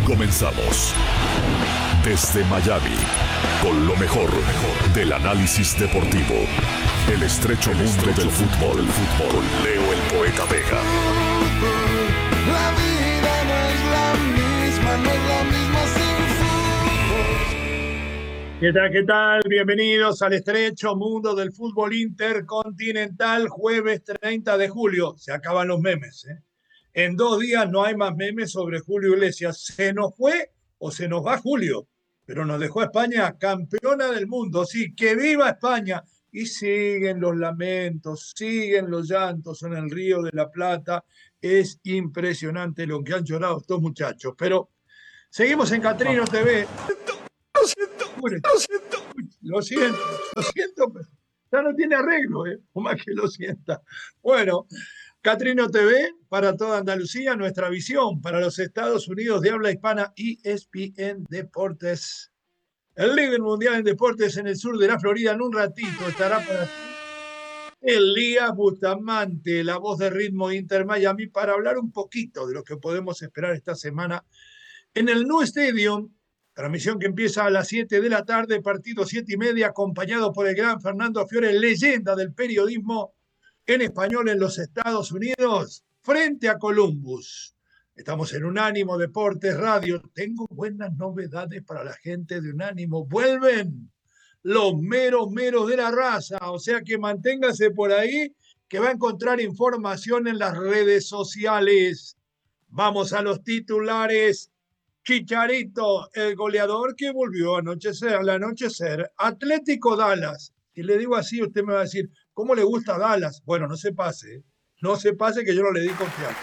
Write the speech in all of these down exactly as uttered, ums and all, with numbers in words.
Comenzamos. Desde Miami, con lo mejor, del análisis deportivo. El estrecho El mundo estrecho del fútbol, el fútbol, con Leo el Poeta Vega. La vida no es la misma, no es la misma sin fútbol. ¿Qué tal, qué tal? Bienvenidos al estrecho mundo del fútbol intercontinental, jueves treinta de julio. Se acaban los memes, ¿eh? En dos días no hay más memes sobre Julio Iglesias. Se nos fue o se nos va Julio, pero nos dejó a España campeona del mundo. Sí, que viva España. Y siguen los lamentos, siguen los llantos en el Río de la Plata. Es impresionante lo que han llorado estos muchachos. Pero seguimos en Catrino T V. Lo siento, lo siento. Lo siento, lo siento, pero ya no tiene arreglo, ¿eh? O más que lo sienta. Bueno, Catrino T V para toda Andalucía, nuestra visión para los Estados Unidos de habla hispana, E S P N Deportes. El líder mundial en deportes en el sur de la Florida. En un ratito estará para Elías Bustamante, la voz de Ritmo Inter Miami, para hablar un poquito de lo que podemos esperar esta semana en el New Stadium. Transmisión que empieza a las siete de la tarde, partido siete y media, acompañado por el gran Fernando Fiore, leyenda del periodismo en español en los Estados Unidos, frente a Columbus. Estamos en Unánimo Deportes Radio. Tengo buenas novedades para la gente de Unánimo. Vuelven los meros meros de la raza, o sea que manténgase por ahí, que va a encontrar información en las redes sociales. Vamos a los titulares. Chicharito, el goleador que volvió a anochecer, al anochecer. Atlético Dallas. Si le digo así, usted me va a decir, ¿cómo le gusta Dallas? Bueno, no se pase, ¿eh? No se pase que yo no le di confianza.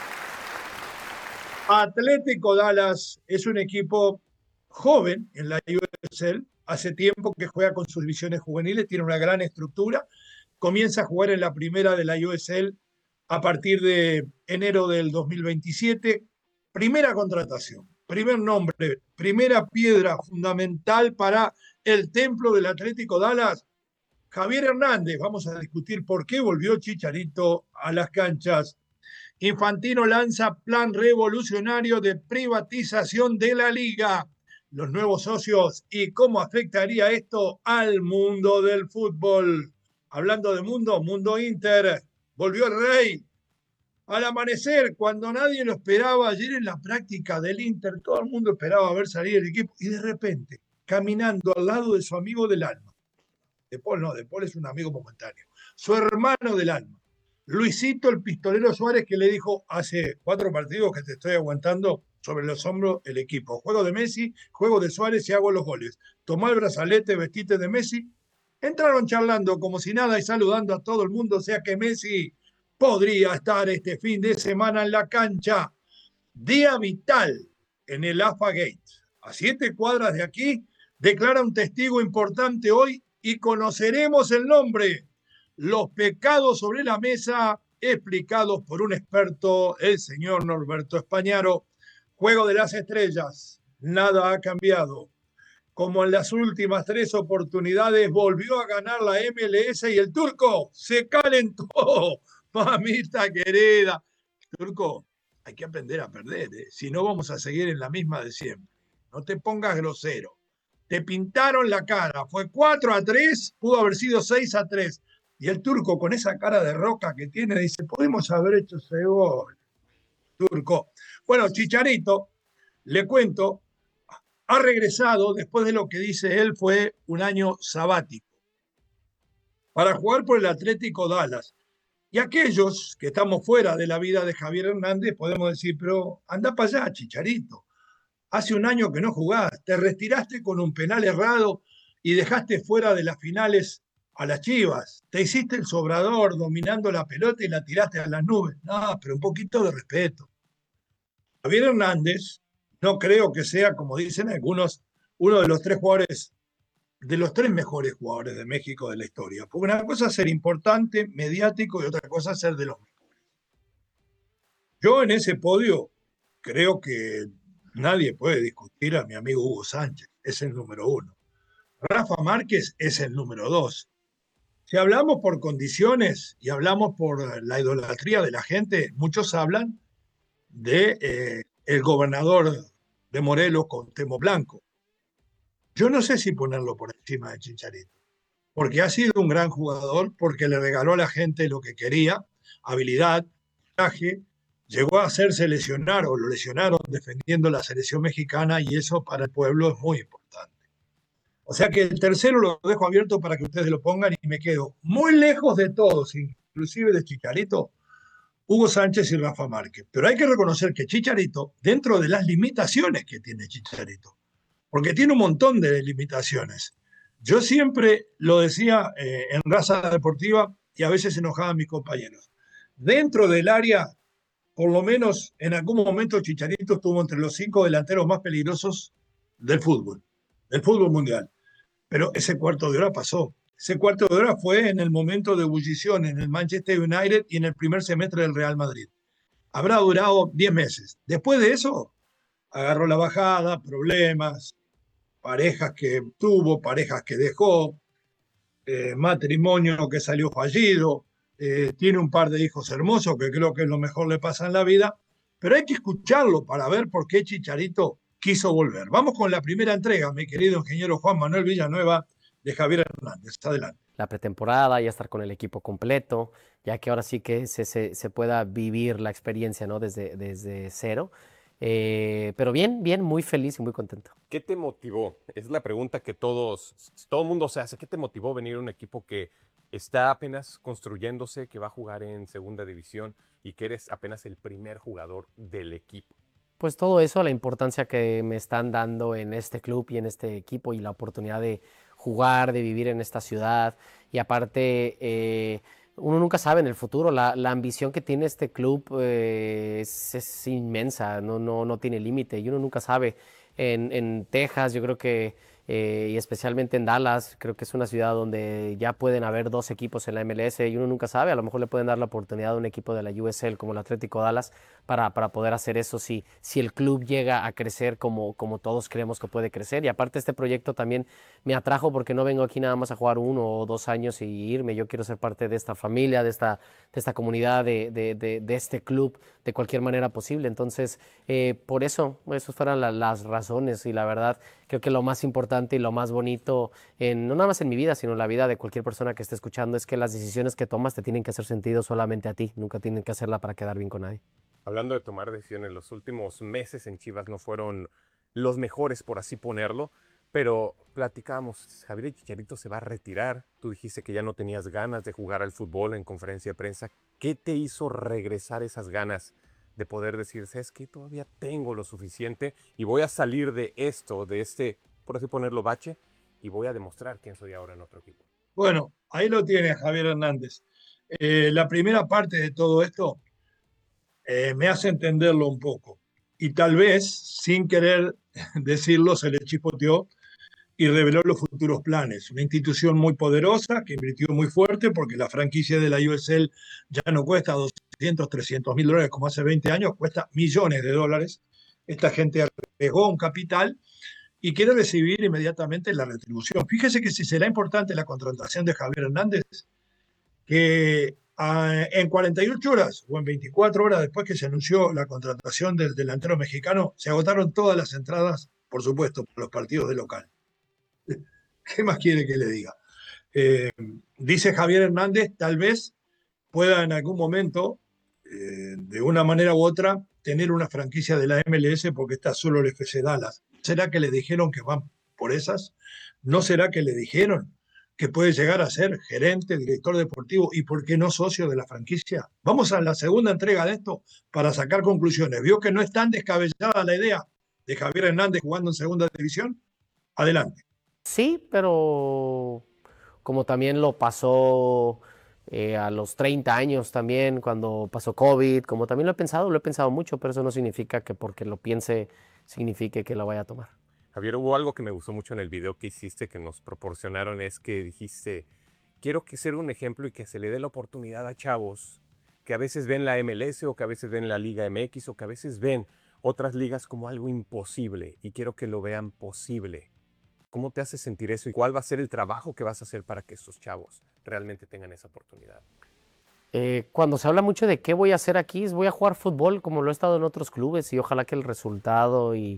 Atlético Dallas es un equipo joven en la U S L. Hace tiempo que juega con sus divisiones juveniles, tiene una gran estructura. Comienza a jugar en la primera de la U S L a partir de enero del dos mil veintisiete. Primera contratación. Primer nombre, primera piedra fundamental para el templo del Atlético Dallas, Javier Hernández. Vamos a discutir por qué volvió Chicharito a las canchas. Infantino lanza plan revolucionario de privatización de la liga, los nuevos socios y cómo afectaría esto al mundo del fútbol. Hablando de mundo, Mundo Inter, volvió el rey. Al amanecer, cuando nadie lo esperaba, ayer en la práctica del Inter, todo el mundo esperaba ver salir el equipo, y de repente, caminando al lado de su amigo del alma, De Paul no, De Paul es un amigo momentáneo, su hermano del alma, Luisito el Pistolero Suárez, que le dijo, hace cuatro partidos que te estoy aguantando sobre los hombros el equipo, juego de Messi, juego de Suárez y hago los goles, tomá el brazalete, vestite de Messi. Entraron charlando como si nada y saludando a todo el mundo, o sea que Messi podría estar este fin de semana en la cancha. Día vital en el A F A Gate. A siete cuadras de aquí, declara un testigo importante hoy y conoceremos el nombre. Los pecados sobre la mesa, explicados por un experto, el señor Norberto Españaro. Juego de las estrellas. Nada ha cambiado. Como en las últimas tres oportunidades, volvió a ganar la M L S y el turco se calentó. Mamita querida. Turco, hay que aprender a perder, ¿eh? Si no vamos a seguir en la misma de siempre. No te pongas grosero. Te pintaron la cara. Fue cuatro a tres, pudo haber sido seis a tres. Y el turco, con esa cara de roca que tiene, dice, podemos haber hecho ese gol. Turco. Bueno, Chicharito, le cuento, ha regresado después de lo que dice él fue un año sabático para jugar por el Atlético Dallas. Y aquellos que estamos fuera de la vida de Javier Hernández podemos decir, pero anda para allá, Chicharito. Hace un año que no jugás, te retiraste con un penal errado y dejaste fuera de las finales a las Chivas. Te hiciste el sobrador dominando la pelota y la tiraste a las nubes. No, pero un poquito de respeto. Javier Hernández no creo que sea, como dicen algunos, uno de los tres jugadores de los tres mejores jugadores de México de la historia. Porque una cosa es ser importante, mediático, y otra cosa es ser de los mejores. Yo en ese podio creo que nadie puede discutir a mi amigo Hugo Sánchez, es el número uno. Rafa Márquez es el número dos. Si hablamos por condiciones y hablamos por la idolatría de la gente, muchos hablan de eh, el gobernador de Morelos con Temo Blanco. Yo no sé si ponerlo por encima de Chicharito, porque ha sido un gran jugador, porque le regaló a la gente lo que quería, habilidad, traje, llegó a hacerse lesionar o lo lesionaron defendiendo la selección mexicana y eso para el pueblo es muy importante. O sea que el tercero lo dejo abierto para que ustedes lo pongan y me quedo muy lejos de todos, inclusive de Chicharito, Hugo Sánchez y Rafa Márquez. Pero hay que reconocer que Chicharito, dentro de las limitaciones que tiene Chicharito, porque tiene un montón de limitaciones. Yo siempre lo decía eh, en Raza Deportiva y a veces enojaba a mis compañeros. Dentro del área, por lo menos en algún momento Chicharito estuvo entre los cinco delanteros más peligrosos del fútbol, del fútbol mundial. Pero ese cuarto de hora pasó. Ese cuarto de hora fue en el momento de ebullición en el Manchester United y en el primer semestre del Real Madrid. Habrá durado diez meses. Después de eso, agarró la bajada, problemas, parejas que tuvo, parejas que dejó, eh, matrimonio que salió fallido, eh, tiene un par de hijos hermosos que creo que es lo mejor le pasa en la vida, pero hay que escucharlo para ver por qué Chicharito quiso volver. Vamos con la primera entrega, mi querido ingeniero Juan Manuel Villanueva, de Javier Hernández. Adelante. La pretemporada, ya estar con el equipo completo, ya que ahora sí que se, se, se pueda vivir la experiencia, ¿no? desde, desde cero. Eh, pero bien, bien, muy feliz y muy contento. ¿Qué te motivó? Es la pregunta que todos, todo el mundo se hace. ¿Qué te motivó venir a un equipo que está apenas construyéndose, que va a jugar en segunda división y que eres apenas el primer jugador del equipo? Pues todo eso, la importancia que me están dando en este club y en este equipo y la oportunidad de jugar, de vivir en esta ciudad y aparte eh, uno nunca sabe en el futuro, la, la ambición que tiene este club eh, es, es inmensa, no, no, no tiene límite y uno nunca sabe. En, en Texas yo creo que eh, y especialmente en Dallas, creo que es una ciudad donde ya pueden haber dos equipos en la M L S y uno nunca sabe, a lo mejor le pueden dar la oportunidad a un equipo de la U S L como el Atlético Dallas para, para poder hacer eso si, si el club llega a crecer como, como todos creemos que puede crecer. Y aparte este proyecto también me atrajo porque no vengo aquí nada más a jugar uno o dos años y irme, yo quiero ser parte de esta familia, de esta, de esta comunidad, de, de, de, de este club de cualquier manera posible. Entonces, eh, por eso, esas fueron la, las razones y la verdad creo que lo más importante y lo más bonito, en, no nada más en mi vida, sino en la vida de cualquier persona que esté escuchando, es que las decisiones que tomas te tienen que hacer sentido solamente a ti, nunca tienen que hacerla para quedar bien con nadie. Hablando de tomar decisiones, los últimos meses en Chivas no fueron los mejores, por así ponerlo, pero platicábamos, Javier Chicharito se va a retirar, tú dijiste que ya no tenías ganas de jugar al fútbol en conferencia de prensa. ¿Qué te hizo regresar esas ganas de poder decir, es que todavía tengo lo suficiente y voy a salir de esto, de este, por así ponerlo, bache, y voy a demostrar quién soy ahora en otro equipo? Bueno, ahí lo tiene Javier Hernández. Eh, la primera parte de todo esto eh, me hace entenderlo un poco. Y tal vez, sin querer decirlo, se le chispoteó y reveló los futuros planes. Una institución muy poderosa que invirtió muy fuerte porque la franquicia de la U S L ya no cuesta doscientos, trescientos mil dólares como hace veinte años, cuesta millones de dólares. Esta gente arriesgó un capital y quiere recibir inmediatamente la retribución. Fíjese que si será importante la contratación de Javier Hernández, que uh, en cuarenta y ocho horas o en veinticuatro horas después que se anunció la contratación del delantero mexicano, se agotaron todas las entradas, por supuesto, por los partidos de local. ¿Qué más quiere que le diga? Eh, dice Javier Hernández, tal vez pueda en algún momento, eh, de una manera u otra, tener una franquicia de la M L S porque está solo el F C Dallas. ¿Será que le dijeron que van por esas? ¿No será que le dijeron que puede llegar a ser gerente, director deportivo y por qué no socio de la franquicia? Vamos a la segunda entrega de esto para sacar conclusiones. ¿Vio que no es tan descabellada la idea de Javier Hernández jugando en segunda división? Adelante. Sí, pero como también lo pasó eh, a los treinta años también, cuando pasó COVID, como también lo he pensado, lo he pensado mucho, pero eso no significa que porque lo piense signifique que lo vaya a tomar. Javier, hubo algo que me gustó mucho en el video que hiciste, que nos proporcionaron, es que dijiste, quiero que sea un ejemplo y que se le dé la oportunidad a chavos que a veces ven la M L S o que a veces ven la Liga M X o que a veces ven otras ligas como algo imposible y quiero que lo vean posible. ¿Cómo te hace sentir eso y cuál va a ser el trabajo que vas a hacer para que estos chavos realmente tengan esa oportunidad? Eh, cuando se habla mucho de qué voy a hacer aquí, es voy a jugar fútbol como lo he estado en otros clubes y ojalá que el resultado y,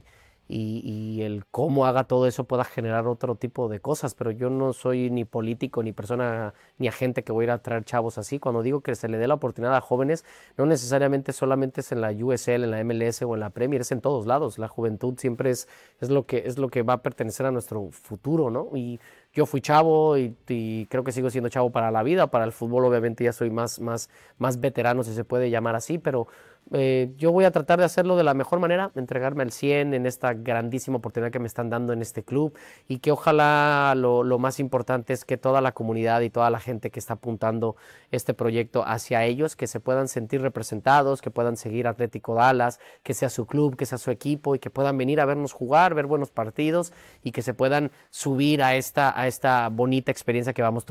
y, y el cómo haga todo eso pueda generar otro tipo de cosas, pero yo no soy ni político, ni persona, ni agente que voy a ir a traer chavos así. Cuando digo que se le dé la oportunidad a jóvenes, no necesariamente solamente es en la U S L, en la M L S o en la Premier, es en todos lados. La juventud siempre es, es, lo, que, es lo que va a pertenecer a nuestro futuro, ¿no? Y yo fui chavo y, y creo que sigo siendo chavo para la vida. Para el fútbol obviamente ya soy más, más, más veterano, si se puede llamar así, pero eh, yo voy a tratar de hacerlo de la mejor manera, entregarme al cien en esta grandísima oportunidad que me están dando en este club, y que ojalá lo, lo más importante es que toda la comunidad y toda la gente que está apuntando este proyecto hacia ellos, que se puedan sentir representados, que puedan seguir Atlético Dallas, que sea su club, que sea su equipo, y que puedan venir a vernos jugar, ver buenos partidos, y que se puedan subir a esta, a esta bonita experiencia que vamos